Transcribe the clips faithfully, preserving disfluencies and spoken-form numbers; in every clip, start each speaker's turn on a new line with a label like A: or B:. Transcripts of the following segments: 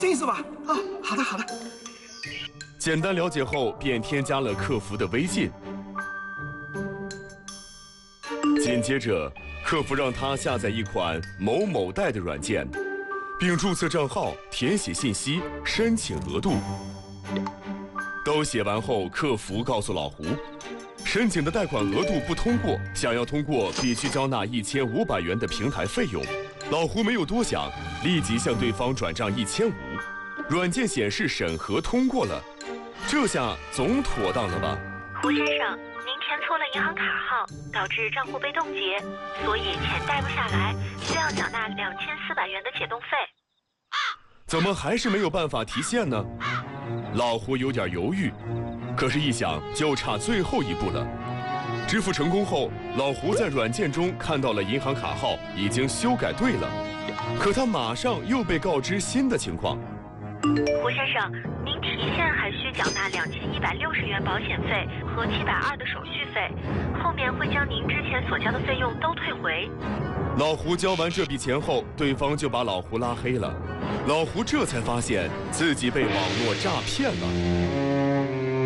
A: 这意思吧？啊，好的好的。
B: 简单了解后，便添加了客服的微信。紧接着，客服让他下载一款某某贷的软件，并注册账号、填写信息、申请额度。都写完后，客服告诉老胡，申请的贷款额度不通过，想要通过必须交纳一千五百元的平台费用。老胡没有多想，立即向对方转账一千五。软件显示审核通过了，这下总妥当了吧？
C: 胡先生，您填错了银行卡号，导致账户被冻结，所以钱贷不下来，需要缴纳两千四百元的解冻费。
B: 怎么还是没有办法提现呢？老胡有点犹豫，可是一想就差最后一步了。支付成功后，老胡在软件中看到了银行卡号已经修改对了，可他马上又被告知新的情况。
C: 胡先生，您提现还需缴纳两千一百六十元保险费和七百二的手续费，后面会将您之前所交的费用都退回。
B: 老胡交完这笔钱后，对方就把老胡拉黑了。老胡这才发现自己被网络诈骗了。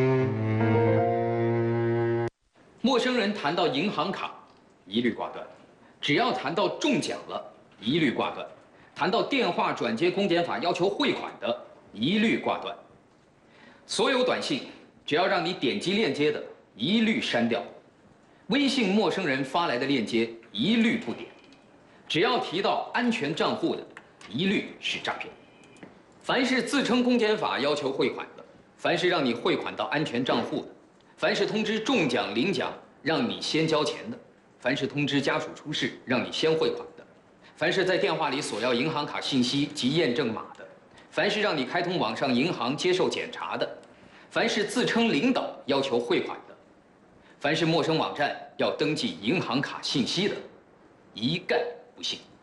D: 陌生人谈到银行卡，一律挂断；只要谈到中奖了，一律挂断；谈到电话转接公检法要求汇款的，一律挂断。所有短信只要让你点击链接的，一律删掉；微信陌生人发来的链接，一律不点；只要提到安全账户的，一律是诈骗。凡是自称公检法要求汇款的，凡是让你汇款到安全账户的，凡是通知中奖领奖让你先交钱的，凡是通知家属出事让你先汇款的，凡是在电话里索要银行卡信息及验证码的，凡是让你开通网上银行接受检查的，凡是自称领导要求汇款的，凡是陌生网站要登记银行卡信息的，一概不信。